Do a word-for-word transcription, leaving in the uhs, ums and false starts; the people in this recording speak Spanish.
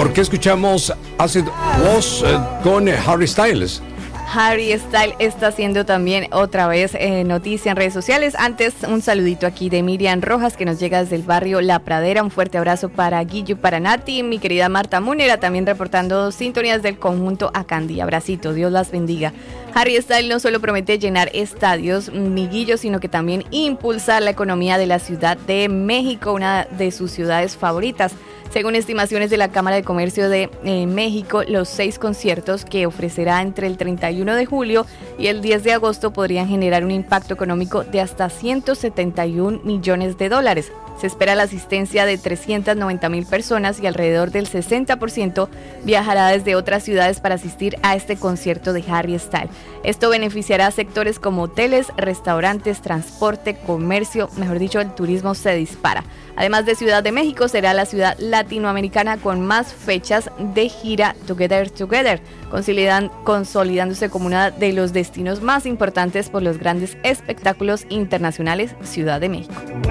¿Por qué escuchamos Acid Wash eh, con eh, Harry Styles? Harry Styles está haciendo también otra vez eh, noticia en redes sociales. Antes, un saludito aquí de Miriam Rojas, que nos llega desde el barrio La Pradera. Un fuerte abrazo para Guillo y para Nati. Mi querida Marta Múnera también reportando sintonías del conjunto Acandí. Abracito, Dios las bendiga. Harry Styles no solo promete llenar estadios, ni Guillo, sino que también impulsar la economía de la Ciudad de México, una de sus ciudades favoritas. Según estimaciones de la Cámara de Comercio de eh, México, los seis conciertos que ofrecerá entre el treinta y uno de julio y el diez de agosto podrían generar un impacto económico de hasta ciento setenta y un millones de dólares. Se espera la asistencia de trescientas noventa mil personas y alrededor del sesenta por ciento viajará desde otras ciudades para asistir a este concierto de Harry Styles. Esto beneficiará a sectores como hoteles, restaurantes, transporte, comercio, mejor dicho, el turismo se dispara. Además de Ciudad de México, será la ciudad latinoamericana con más fechas de gira Together Together, consolidándose como uno de los destinos más importantes por los grandes espectáculos internacionales Ciudad de México.